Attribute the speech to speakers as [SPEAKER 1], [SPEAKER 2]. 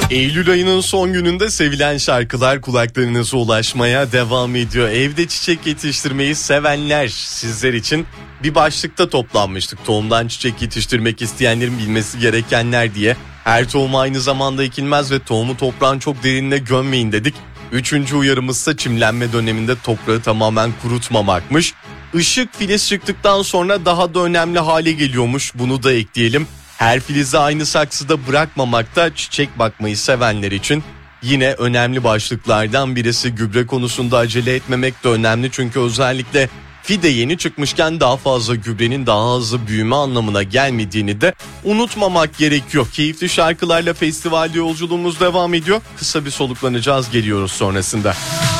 [SPEAKER 1] Eylül ayının son gününde sevilen şarkılar kulaklarınıza ulaşmaya devam ediyor. Evde çiçek yetiştirmeyi sevenler sizler için bir başlıkta toplanmıştık. Tohumdan çiçek yetiştirmek isteyenlerin bilmesi gerekenler diye. Her tohum aynı zamanda ekilmez ve tohumu toprağın çok derinine gömmeyin dedik. Üçüncü uyarımızsa çimlenme döneminde toprağı tamamen kurutmamakmış. Işık filiz çıktıktan sonra daha da önemli hale geliyormuş, bunu da ekleyelim. Her filizi aynı saksıda bırakmamak da çiçek bakmayı sevenler için yine önemli başlıklardan birisi. Gübre konusunda acele etmemek de önemli, çünkü özellikle fide yeni çıkmışken daha fazla gübrenin daha hızlı büyüme anlamına gelmediğini de unutmamak gerekiyor. Keyifli şarkılarla festivalde yolculuğumuz devam ediyor. Kısa bir soluklanacağız, geliyoruz sonrasında.